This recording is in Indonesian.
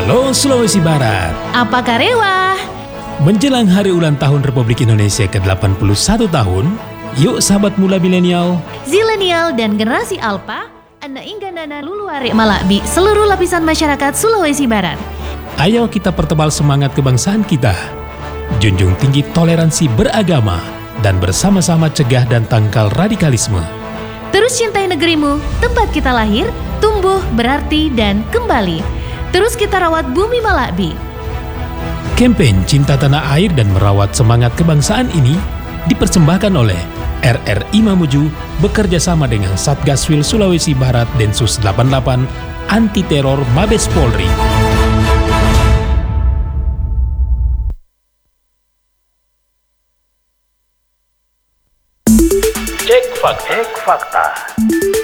Halo Sulawesi Barat. Apa karewa? Menjelang hari ulang tahun Republik Indonesia ke-81 tahun, yuk sahabat mula milenial, Zilenial dan generasi Alpha, Anda inggandana luluare malakbi seluruh lapisan masyarakat Sulawesi Barat. ayo kita pertebal semangat kebangsaan kita. Junjung tinggi toleransi beragama dan bersama-sama cegah dan tangkal radikalisme. Terus cintai negerimu, tempat kita lahir, tumbuh, berarti, dan kembali. Terus kita rawat bumi Malakbi. Kampanye Cinta Tanah Air dan Merawat Semangat Kebangsaan ini dipersembahkan oleh RRI Mamuju bekerja sama dengan Satgaswil Sulawesi Barat Densus 88 Anti Teror Mabes Polri. Cek fakta.